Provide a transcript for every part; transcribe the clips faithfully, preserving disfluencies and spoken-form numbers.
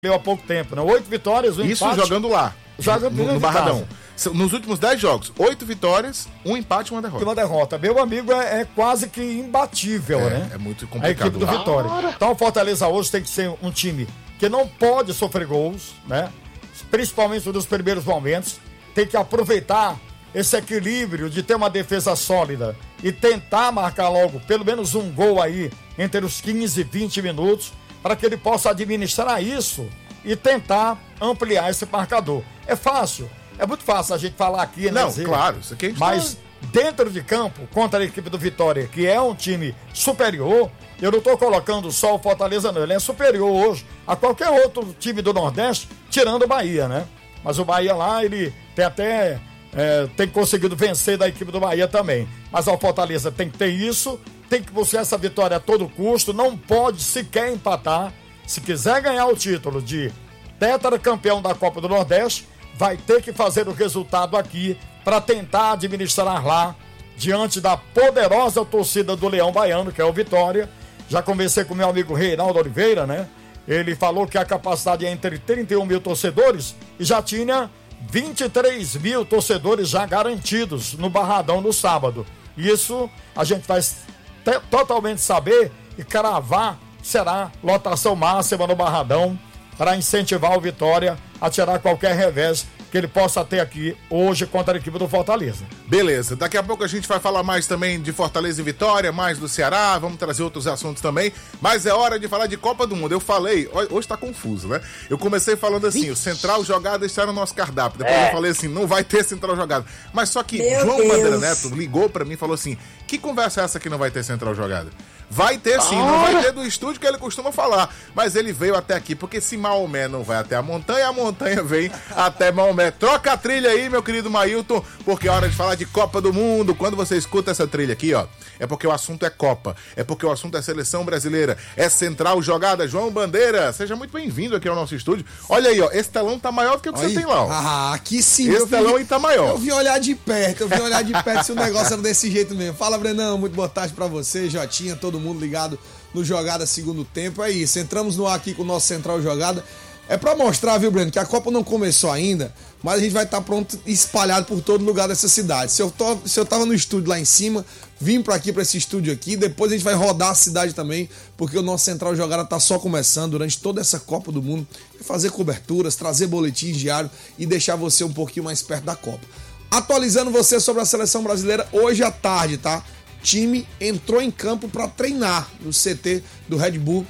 há pouco tempo, né? Oito vitórias, um Isso empate. jogando lá, Jogando no, no Barradão. Nos últimos dez jogos, oito vitórias, um empate e uma derrota. Uma derrota. Meu amigo é, é quase que imbatível, é, né? É muito A complicado. equipe do lá. Vitória. Então o Fortaleza hoje tem que ser um time que não pode sofrer gols, né? Principalmente nos primeiros momentos. Tem que aproveitar esse equilíbrio de ter uma defesa sólida e tentar marcar logo pelo menos um gol aí entre os quinze e vinte minutos para que ele possa administrar isso e tentar ampliar esse marcador. É fácil, é muito fácil a gente falar aqui, né? Não, dizer, claro, isso aqui a gente mas tá... dentro de campo, contra a equipe do Vitória, que é um time superior, eu não estou colocando só o Fortaleza não, ele é superior hoje a qualquer outro time do Nordeste, tirando o Bahia, né? Mas o Bahia lá, ele tem até é, tem conseguido vencer da equipe do Bahia também. Mas o Fortaleza tem que ter isso, tem que buscar essa vitória a todo custo, não pode sequer empatar. Se quiser ganhar o título de tetracampeão da Copa do Nordeste, vai ter que fazer o resultado aqui para tentar administrar lá, diante da poderosa torcida do Leão Baiano, que é o Vitória. Já conversei com meu amigo Reinaldo Oliveira, né? Ele falou que a capacidade é entre trinta e um mil torcedores e já tinha vinte e três mil torcedores já garantidos no Barradão no sábado. Isso a gente vai te- totalmente saber e cravar, será lotação máxima no Barradão para incentivar o Vitória a tirar qualquer revés que ele possa ter aqui hoje contra a equipe do Fortaleza. Beleza, daqui a pouco a gente vai falar mais também de Fortaleza e Vitória, mais do Ceará, vamos trazer outros assuntos também, mas é hora de falar de Copa do Mundo. Eu falei, hoje tá confuso, né? Eu comecei falando assim, o Central Jogada está no nosso cardápio, depois é. eu falei assim, não vai ter Central Jogada, mas só que Meu João Deus. Bandeira Neto ligou pra mim e falou assim, que conversa é essa que não vai ter Central Jogada? Vai ter sim, não vai ter do estúdio que ele costuma falar, mas ele veio até aqui, porque se Maomé não vai até a montanha, a montanha vem até Maomé. Troca a trilha aí, meu querido Mailton, porque é hora de falar de Copa do Mundo. Quando você escuta essa trilha aqui, ó, é porque o assunto é Copa, é porque o assunto é Seleção Brasileira, é Central Jogada. João Bandeira, seja muito bem-vindo aqui ao nosso estúdio. Olha aí, ó, esse telão tá maior do que o que Aí, você tem lá, ó. Ah, aqui sim. Esse eu vi- telão aí tá maior. Eu vim olhar de perto, eu vim olhar de perto se o negócio era desse jeito mesmo. Fala, Brenão, muito boa tarde pra você, Jotinha, todo mundo ligado no Jogada Segundo Tempo. É isso, entramos no ar aqui com o nosso Central Jogada. É pra mostrar, viu, Breno, que a Copa não começou ainda, mas a gente vai estar pronto e espalhado por todo lugar dessa cidade. Se eu, tô, se eu tava no estúdio lá em cima, vim pra aqui, pra esse estúdio aqui, depois a gente vai rodar a cidade também, porque o nosso Central Jogada tá só começando durante toda essa Copa do Mundo, fazer coberturas, trazer boletins diários e deixar você um pouquinho mais perto da Copa. Atualizando você sobre a Seleção Brasileira hoje à tarde, tá? Time entrou em campo para treinar no C T do Red Bull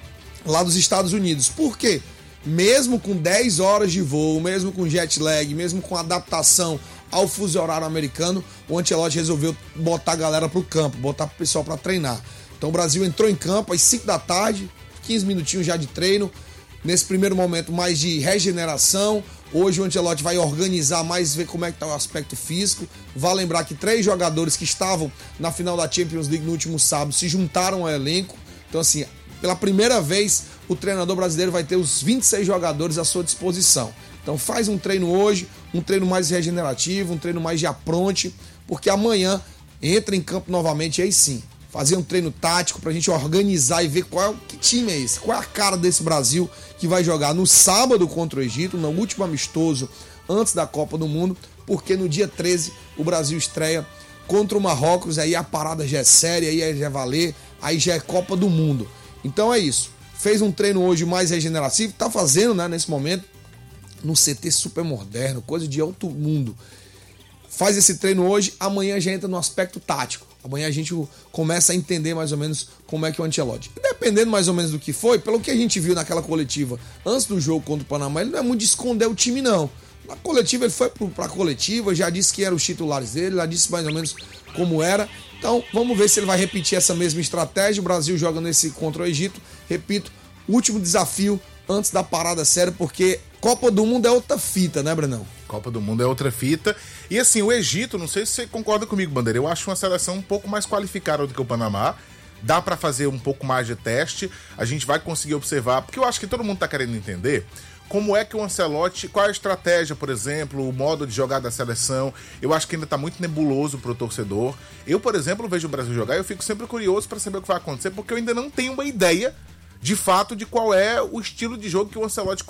lá dos Estados Unidos. Por quê? Mesmo com dez horas de voo, mesmo com jet lag, mesmo com adaptação ao fuso horário americano, o Ancelotti resolveu botar a galera pro campo, botar o pessoal para treinar. Então o Brasil entrou em campo às cinco da tarde, quinze minutinhos já de treino. Nesse primeiro momento mais de regeneração. Hoje o Ancelotti vai organizar mais, ver como é que está o aspecto físico. Vale lembrar que três jogadores que estavam na final da Champions League no último sábado se juntaram ao elenco. Então assim, pela primeira vez o treinador brasileiro vai ter os vinte e seis jogadores à sua disposição. Então faz um treino hoje, um treino mais regenerativo, um treino mais de apronte, porque amanhã entra em campo novamente e aí sim, fazer um treino tático pra gente organizar e ver qual que time é esse, qual é a cara desse Brasil que vai jogar no sábado contra o Egito, no último amistoso antes da Copa do Mundo, porque no dia treze o Brasil estreia contra o Marrocos, aí a parada já é séria, aí já é valer, aí já é Copa do Mundo. Então é isso, fez um treino hoje mais regenerativo, tá fazendo, né, nesse momento, no C T super moderno, coisa de alto mundo. Faz esse treino hoje, amanhã já entra no aspecto tático. Amanhã a gente começa a entender mais ou menos como é que é o Ancelotti. Dependendo mais ou menos do que foi, pelo que a gente viu naquela coletiva antes do jogo contra o Panamá, ele não é muito de esconder o time, não. Na coletiva, ele foi pra coletiva, já disse que eram os titulares dele, já disse mais ou menos como era. Então, vamos ver se ele vai repetir essa mesma estratégia. O Brasil joga nesse contra o Egito. Repito, último desafio antes da parada séria, porque Copa do Mundo é outra fita, né, Brenão? Copa do Mundo é outra fita. E assim, o Egito, não sei se você concorda comigo, Bandeira, eu acho uma seleção um pouco mais qualificada do que o Panamá. Dá pra fazer um pouco mais de teste. A gente vai conseguir observar, porque eu acho que todo mundo tá querendo entender como é que o Ancelotti, qual é a estratégia, por exemplo, o modo de jogar da seleção. Eu acho que ainda tá muito nebuloso pro torcedor. Eu, por exemplo, vejo o Brasil jogar e eu fico sempre curioso pra saber o que vai acontecer, porque eu ainda não tenho uma ideia de fato, de qual é o estilo de jogo que o Ancelotti